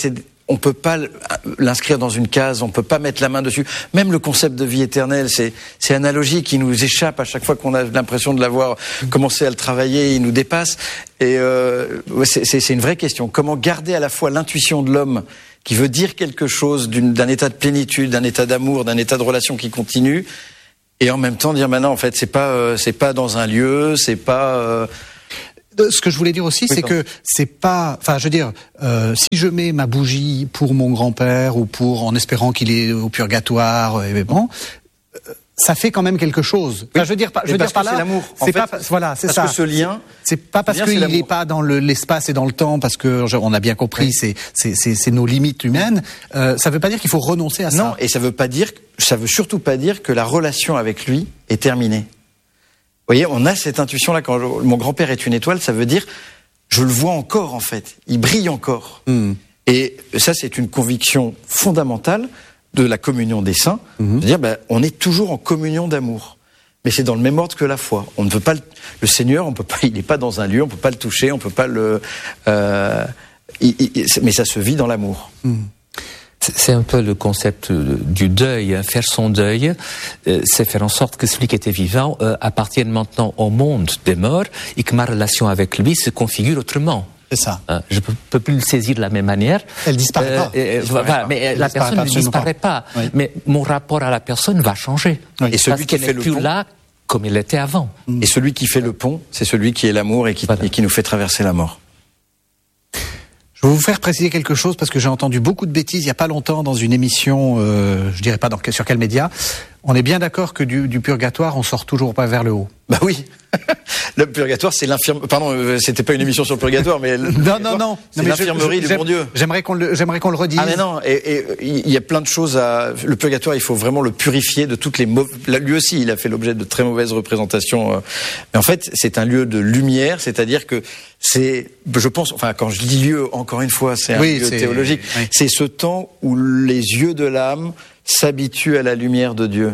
on peut pas l'inscrire dans une case, on peut pas mettre la main dessus. Même le concept de vie éternelle, c'est, c'est analogie qui nous échappe à chaque fois qu'on a l'impression de l'avoir commencé à le travailler, il nous dépasse. Et euh, c'est, c'est, c'est une vraie question. Comment garder à la fois l'intuition de l'homme qui veut dire quelque chose d'une, d'un état de plénitude, d'un état d'amour, d'un état de relation qui continue, et en même temps dire maintenant, en fait, c'est pas, euh, c'est pas dans un lieu, c'est pas. Euh, Ce que je voulais dire aussi, oui, c'est que c'est pas, enfin, je veux dire, euh, si je mets ma bougie pour mon grand-père ou pour, en espérant qu'il est au purgatoire, et bon, euh, ça fait quand même quelque chose. Enfin, oui, je veux dire, je veux dire par là, c'est l'amour. C'est en pas, fait, voilà, c'est parce ça. Parce que ce lien, c'est pas parce qu'il n'est pas dans le, l'espace et dans le temps, parce que genre, on a bien compris, oui. c'est, c'est, c'est, c'est nos limites humaines. Euh, ça veut pas dire qu'il faut renoncer à ça. Non, et ça veut pas dire, ça veut surtout pas dire que la relation avec lui est terminée. Vous voyez, on a cette intuition-là. Quand je, mon grand-père est une étoile, ça veut dire, je le vois encore, en fait. Il brille encore. Mm. Et ça, c'est une conviction fondamentale de la communion des saints. Mm. C'est-à-dire, ben, on est toujours en communion d'amour. Mais c'est dans le même ordre que la foi. On ne peut pas le, le Seigneur, on peut pas, il n'est pas dans un lieu, on peut pas le toucher, on peut pas le, euh, il, il, mais ça se vit dans l'amour. Mm. C'est un peu le concept du deuil. Faire son deuil, c'est faire en sorte que celui qui était vivant appartienne maintenant au monde des morts et que ma relation avec lui se configure autrement. C'est ça. Je ne peux plus le saisir de la même manière. Elle disparaît pas. Euh, disparaît voilà, pas. Mais Elle la personne ne disparaît pas. pas. Oui. Mais mon rapport à la personne va changer. Oui. Et celui parce qui qu'elle fait n'est le plus pont, là comme il était avant. Et celui qui fait le pont, c'est celui qui est l'amour et qui, voilà. et qui nous fait traverser la mort. Je vais vous faire préciser quelque chose parce que j'ai entendu beaucoup de bêtises il y a pas longtemps dans une émission, euh, je dirais pas dans, sur quel média. On est bien d'accord que du, du purgatoire, on sort toujours pas vers le haut. Bah oui. Le purgatoire, c'est l'infirmerie. Pardon, c'était pas une émission sur le purgatoire, mais le non, non, non. C'est non, l'infirmerie du bon Dieu. J'aimerais qu'on le, j'aimerais qu'on le redise. Ah mais non. Et il y a plein de choses à. Le purgatoire, il faut vraiment le purifier de toutes les mauvaises. Lui aussi, il a fait l'objet de très mauvaises représentations. Mais en fait, c'est un lieu de lumière, c'est-à-dire que c'est, je pense, enfin, quand je dis lieu, encore une fois, c'est un oui, lieu c'est, théologique. Oui. C'est ce temps où les yeux de l'âme s'habituent à la lumière de Dieu.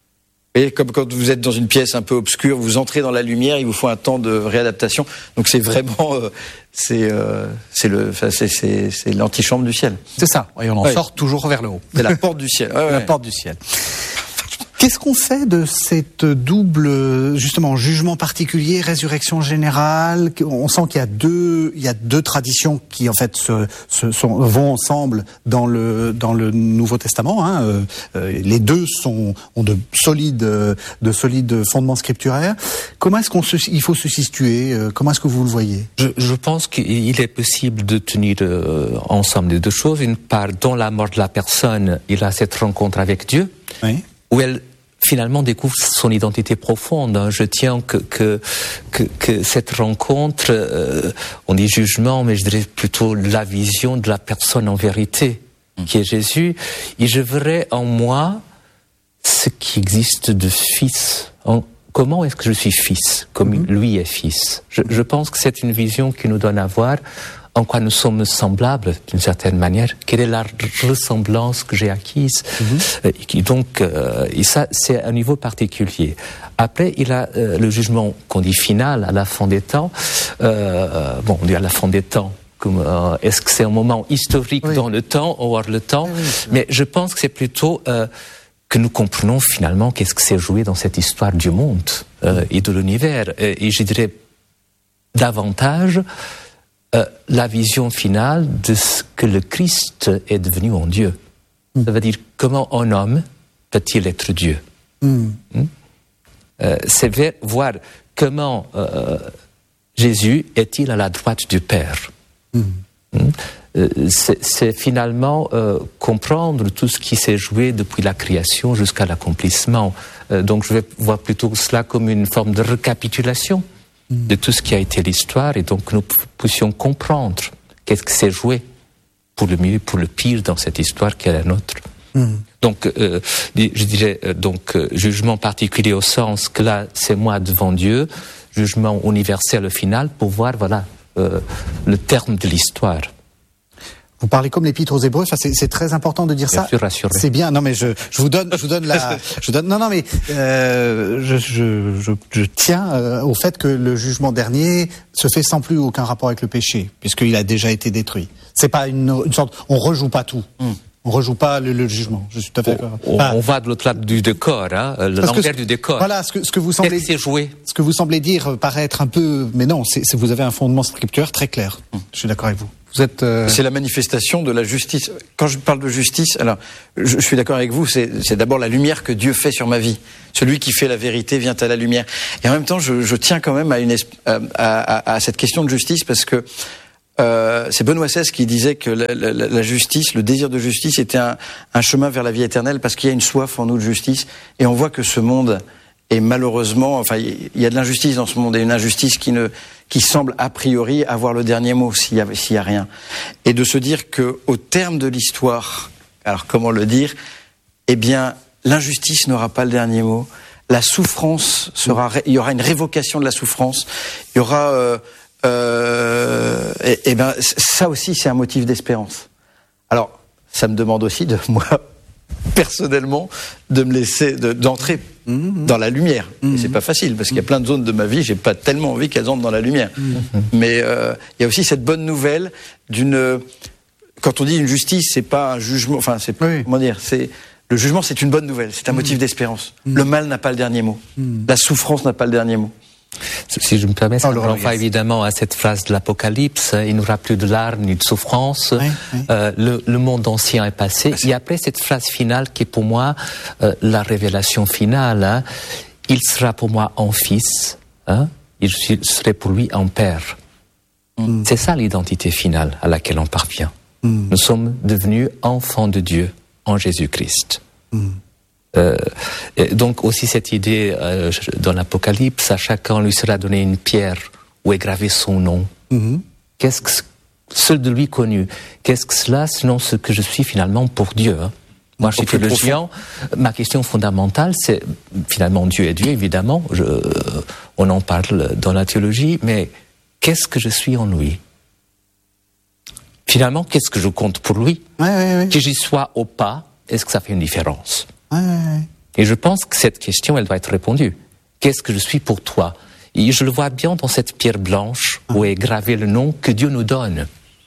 Et comme quand vous êtes dans une pièce un peu obscure, vous entrez dans la lumière, il vous faut un temps de réadaptation. Donc c'est vraiment, euh, c'est, euh, c'est le, enfin, c'est, c'est, c'est l'antichambre du ciel. C'est ça. Et on en ouais. sort toujours vers le haut. C'est la porte du ciel. Ouais, la ouais. porte du ciel. Qu'est-ce qu'on fait de cette double, justement, jugement particulier, résurrection générale? On sent qu'il y a deux, il y a deux traditions qui, en fait, se, se sont, vont ensemble dans le, dans le Nouveau Testament, hein. Euh, les deux sont, ont de solides, de solides fondements scripturaires. Comment est-ce qu'on se, il faut se situer? Comment est-ce que vous le voyez? Je, je pense qu'il est possible de tenir euh, ensemble les deux choses. Une part, dans la mort de la personne, il a cette rencontre avec Dieu. Oui. Où elle finalement découvre son identité profonde. Je tiens que que que, que cette rencontre, euh, on dit jugement, mais je dirais plutôt la vision de la personne en vérité, mmh. qui est Jésus. Et je verrai en moi ce qui existe de fils. En, comment est-ce que je suis fils, comme mmh. lui est fils? Je, je pense que c'est une vision qui nous donne à voir en quoi nous sommes semblables d'une certaine manière, quelle est la ressemblance que j'ai acquise. Mm-hmm. Et donc, euh, et ça, c'est un niveau particulier. Après, il a euh, le jugement qu'on dit final, à la fin des temps. Euh, bon, on dit à la fin des temps. Comme, euh, est-ce que c'est un moment historique oui. dans le temps, hors le temps? Oui, oui, mais je pense que c'est plutôt euh, que nous comprenons finalement qu'est-ce que s'est joué dans cette histoire du monde euh, et de l'univers. Et, et je dirais davantage Euh, la vision finale de ce que le Christ est devenu en Dieu. Mm. Ça veut dire comment un homme peut-il être Dieu. Mm. Mm. Euh, c'est ver, voir comment euh, Jésus est-il à la droite du Père. Mm. Euh, c'est, c'est finalement euh, comprendre tout ce qui s'est joué depuis la création jusqu'à l'accomplissement. Euh, donc je vais voir plutôt cela comme une forme de récapitulation de tout ce qui a été l'histoire, et donc nous puissions comprendre qu'est-ce qui s'est joué pour le mieux et pour le pire dans cette histoire qui est la nôtre. Mm. Donc, euh, je dirais, euh, donc, euh, jugement particulier au sens que là, c'est moi devant Dieu, jugement universel au final, pour voir, voilà, euh, le terme de l'histoire. Vous parlez comme l'Épître aux Hébreux. Enfin, c'est, c'est très important de dire Bien ça. sûr, rassuré. C'est bien. Non, mais je, je vous donne, je vous donne la, je vous donne. Non, non, mais euh, je, je, je, je tiens euh, au fait que le jugement dernier se fait sans plus aucun rapport avec le péché, puisqu'il a déjà été détruit. C'est pas une, une sorte. On rejoue pas tout. Mm. On rejoue pas le, le jugement. Je suis tout à fait d'accord. On, enfin, on va de l'autre lado du décor, hein, l'envers du décor. Voilà, ce que, ce que vous semblez. C'est joué. Ce que vous semblez dire paraît être un peu, mais non, c'est, c'est vous avez un fondement scripturaire très clair. Mm. Je suis d'accord avec vous. Vous êtes. Euh... C'est la manifestation de la justice. Quand je parle de justice, alors je, je suis d'accord avec vous. C'est, c'est d'abord la lumière que Dieu fait sur ma vie. Celui qui fait la vérité vient à la lumière. Et en même temps, je, je tiens quand même à, une, à, à, à cette question de justice parce que euh, c'est Benoît seize qui disait que la, la, la justice, le désir de justice, était un, un chemin vers la vie éternelle parce qu'il y a une soif en nous de justice. Et on voit que ce monde est malheureusement, enfin, il y a de l'injustice dans ce monde et une injustice qui ne qui semble a priori avoir le dernier mot s'il y a, s'il y a rien. Et de se dire que au terme de l'histoire, alors comment le dire, eh bien, l'injustice n'aura pas le dernier mot. La souffrance sera, il y aura une révocation de la souffrance. Il y aura, euh, euh, et, et ben, ça aussi, c'est un motif d'espérance. Alors, ça me demande aussi de moi, personnellement, de me laisser, de, d'entrer mmh. dans la lumière. Mmh. Et c'est pas facile, parce qu'il y a plein de zones de ma vie, j'ai pas tellement envie qu'elles entrent dans la lumière. Mmh. Mais euh, il y a aussi cette bonne nouvelle d'une... Quand on dit une justice, c'est pas un jugement, enfin, c'est, oui. comment dire, c'est... Le jugement, c'est une bonne nouvelle, c'est un mmh. motif d'espérance. Mmh. Le mal n'a pas le dernier mot. Mmh. La souffrance n'a pas le dernier mot. Si je me permets, ça me renvoie évidemment à cette phrase de l'Apocalypse, il n'y aura plus de larmes ni de souffrance, oui, oui. Euh, le, le monde ancien est passé. Et après cette phrase finale qui est pour moi euh, la révélation finale, hein, il sera pour moi un fils, hein, il serait pour lui un père. Mm. C'est ça l'identité finale à laquelle on parvient. Mm. Nous sommes devenus enfants de Dieu en Jésus-Christ. Mm. Euh, donc aussi cette idée euh, dans l'Apocalypse, à chacun lui sera donné une pierre où est gravé son nom. Mm-hmm. Qu'est-ce que seul de lui connu? Qu'est-ce que cela sinon ce que je suis finalement pour Dieu, hein? Moi, je suis théologien. Ma question fondamentale, c'est finalement Dieu est Dieu, évidemment. Je, on en parle dans la théologie, mais qu'est-ce que je suis en lui? Finalement, qu'est-ce que je compte pour lui? Ouais, ouais, ouais. Que j'y sois ou pas, est-ce que ça fait une différence? Ouais, ouais, ouais. Et je pense que cette question, elle doit être répondue. Qu'est-ce que je suis pour toi? Et je le vois bien dans cette pierre blanche où est gravé le nom que Dieu nous donne.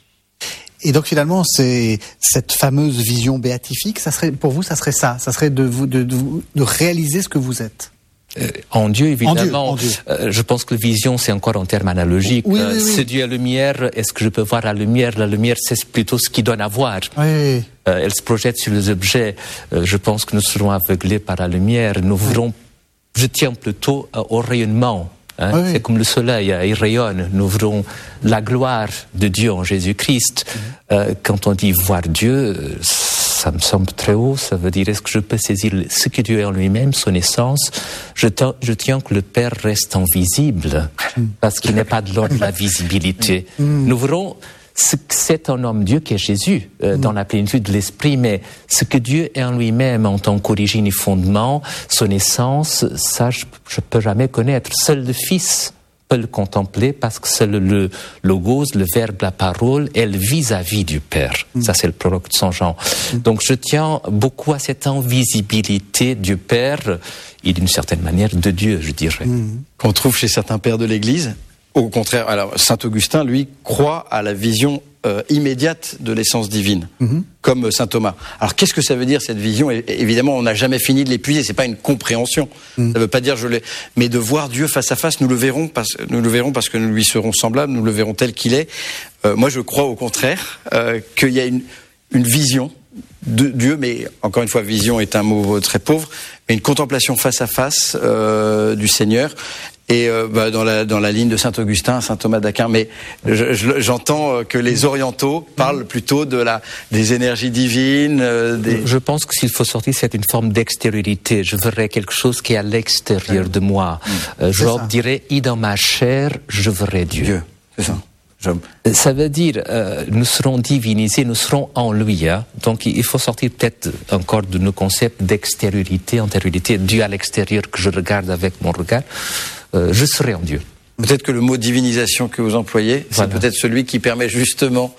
Et donc finalement, c'est cette fameuse vision béatifique. Ça serait pour vous, ça serait ça. Ça serait de vous de, de, de réaliser ce que vous êtes. Euh, en Dieu, évidemment. En Dieu, en Dieu. Euh, je pense que la vision, c'est encore en termes analogiques. Oui, euh, oui, oui. Ce Dieu est la lumière. Est-ce que je peux voir la lumière? La lumière, c'est plutôt ce qui donne à voir. Oui. Euh, elle se projette sur les objets. Euh, je pense que nous serons aveuglés par la lumière. Nous verrons, je tiens plutôt euh, au rayonnement. Hein, oui, c'est oui. comme le soleil, il rayonne. Nous verrons la gloire de Dieu en Jésus-Christ. Mm-hmm. Euh, quand on dit voir Dieu, ça me semble très haut. Ça veut dire, est-ce que je peux saisir ce que Dieu est en lui-même, son essence? Je, t- je tiens que le Père reste invisible, mm. parce qu'il n'est pas de l'ordre de la visibilité. Mm. Nous verrons ce que c'est un homme Dieu qui est Jésus, euh, mm. dans la plénitude de l'esprit, mais ce que Dieu est en lui-même en tant qu'origine et fondement, son essence, ça je, je peux jamais connaître. Seul le Fils peut le contempler parce que c'est le, le logos, le verbe, la parole, est le vis-à-vis du Père. Mm. Ça c'est le prologue de Saint Jean. Mm. Donc je tiens beaucoup à cette invisibilité du Père et d'une certaine manière de Dieu, je dirais. Mm. Qu'on trouve chez certains pères de l'Église. Au contraire, alors Saint Augustin, lui, croit à la vision euh, immédiate de l'essence divine, mm-hmm. comme Saint Thomas. Alors, qu'est-ce que ça veut dire cette vision? Et, évidemment, on n'a jamais fini de l'épuiser. C'est pas une compréhension. Mm. Ça veut pas dire je l'ai, mais de voir Dieu face à face, nous le verrons parce, nous le verrons parce que nous lui serons semblables, nous le verrons tel qu'il est. Euh, moi, je crois au contraire euh, qu'il y a une, une vision de Dieu, mais encore une fois, vision est un mot très pauvre, mais une contemplation face à face euh, du Seigneur. Et euh, bah, dans la dans la ligne de Saint Augustin, Saint Thomas d'Aquin, mais je, je, j'entends que les orientaux parlent plutôt de la des énergies divines. Euh, des... Je pense que s'il faut sortir, c'est une forme d'extériorité. Je verrai quelque chose qui est à l'extérieur de moi. Mmh. Euh, Job dirait, et dans ma chair, je verrai Dieu. Dieu, c'est ça. Job. Ça veut dire, euh, nous serons divinisés, nous serons en lui. Hein. Donc il faut sortir peut-être encore de nos concepts d'extériorité, antériorité, Dieu à l'extérieur que je regarde avec mon regard. Euh, je serai en Dieu. Peut-être que le mot divinisation que vous employez, voilà. c'est peut-être celui qui permet justement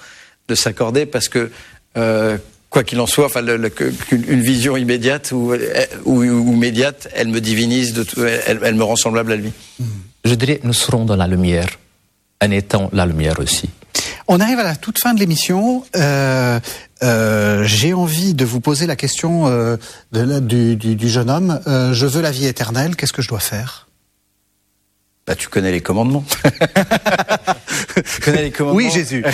de s'accorder parce que euh, quoi qu'il en soit, enfin, le, le, une vision immédiate ou, ou, ou médiate, elle me divinise, de tout, elle, elle me rend semblable à lui. Je dirais, nous serons dans la lumière, en étant la lumière aussi. On arrive à la toute fin de l'émission. Euh, euh, j'ai envie de vous poser la question euh, de, du, du, du jeune homme. Euh, je veux la vie éternelle. Qu'est-ce que je dois faire? Bah, tu connais les commandements. Tu connais les commandements. Oui, Jésus.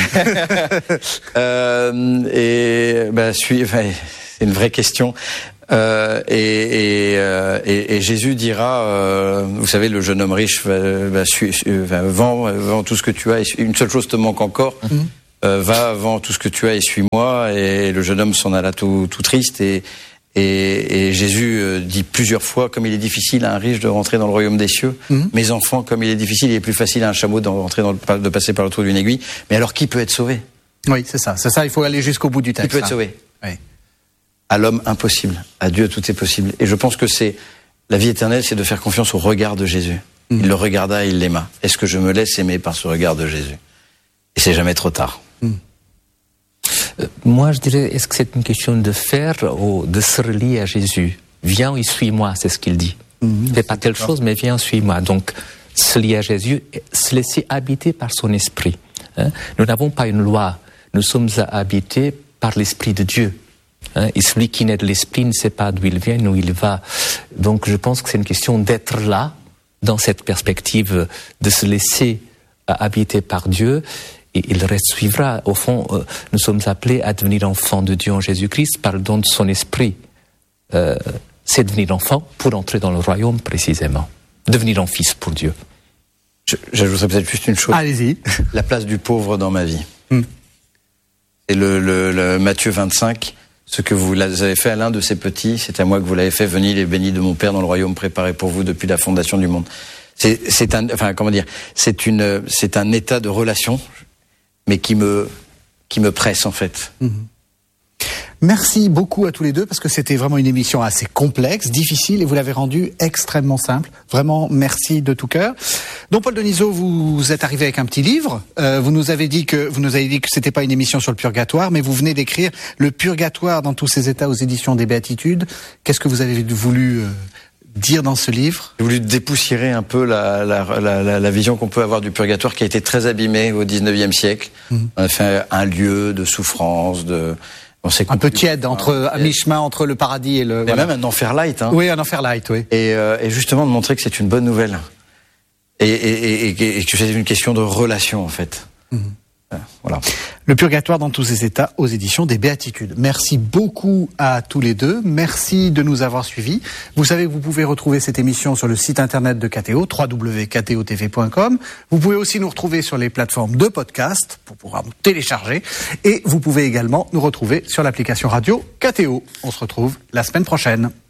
euh, et bah, suis, enfin, c'est une vraie question. Euh, et, et, euh, et, et Jésus dira, euh, vous savez, le jeune homme riche va, va, su, va vend, vend tout ce que tu as. Et une seule chose te manque encore. Mm-hmm. euh, va, vends tout ce que tu as et suis-moi. Et le jeune homme s'en alla tout, tout triste. Et, et, et Jésus dit plusieurs fois, comme il est difficile à un riche de rentrer dans le royaume des cieux. Mm-hmm. Mes enfants, comme il est difficile, il est plus facile à un chameau de rentrer dans le, de passer par le trou d'une aiguille. Mais alors, qui peut être sauvé? Oui, c'est ça. C'est ça. Il faut aller jusqu'au bout du texte. Qui peut être hein. sauvé? Oui. À l'homme, impossible. À Dieu, tout est possible. Et je pense que c'est la vie éternelle, c'est de faire confiance au regard de Jésus. Mmh. Il le regarda et il l'aima. Est-ce que je me laisse aimer par ce regard de Jésus? Et c'est jamais trop tard. Mmh. Euh, moi, je dirais, est-ce que c'est une question de faire ou de se relier à Jésus? Viens et suis-moi, c'est ce qu'il dit. Mmh, Fais pas telle chose, chose, mais viens, suis-moi. Donc, se lier à Jésus, se laisser habiter par son esprit. Hein? Nous n'avons pas une loi. Nous sommes habités par l'esprit de Dieu. Hein, et celui qui naît de l'esprit ne sait pas d'où il vient, où il va. Donc je pense que c'est une question d'être là, dans cette perspective, de se laisser euh, habiter par Dieu, et il reste suivra. Au fond, euh, nous sommes appelés à devenir enfants de Dieu en Jésus-Christ par le don de son esprit. Euh, c'est devenir enfant pour entrer dans le royaume précisément. Devenir un fils pour Dieu. Je, j'ajouterais peut-être juste une chose. Allez-y. La place du pauvre dans ma vie. Mm. Et le, le, le Matthieu vingt-cinq... Ce que vous avez fait à l'un de ces petits, c'est à moi que vous l'avez fait. Venez les bénis de mon Père dans le royaume préparé pour vous depuis la fondation du monde. C'est, c'est un, enfin comment dire, c'est une, c'est un état de relation, mais qui me, qui me presse en fait. Mmh. Merci beaucoup à tous les deux parce que c'était vraiment une émission assez complexe, difficile et vous l'avez rendue extrêmement simple. Vraiment, merci de tout cœur. Don Paul Denisot, vous êtes arrivé avec un petit livre. Euh, vous nous avez dit que vous nous avez dit que c'était pas une émission sur le purgatoire, mais vous venez d'écrire Le Purgatoire dans tous ses états aux éditions des Béatitudes. Qu'est-ce que vous avez voulu euh, dire dans ce livre? J'ai voulu dépoussiérer un peu la, la, la, la, la vision qu'on peut avoir du purgatoire qui a été très abîmée au dix-neuvième siècle. Mmh. On a fait un lieu de souffrance, de On un peu tiède, entre, à mi-chemin entre le paradis et le... Et voilà. Même un enfer light. Hein. Oui, un enfer light, oui. Et, euh, et justement de montrer que c'est une bonne nouvelle. Et, et, et, et, et que c'est une question de relation, en fait. Mmh. Voilà. Le Purgatoire dans tous ses états aux éditions des Béatitudes. Merci beaucoup à tous les deux. Merci de nous avoir suivis. Vous savez que vous pouvez retrouver cette émission sur le site internet de K T O, w w w point k t o t v point com. Vous pouvez aussi nous retrouver sur les plateformes de podcast pour pouvoir nous télécharger. Et vous pouvez également nous retrouver sur l'application radio K T O. On se retrouve la semaine prochaine.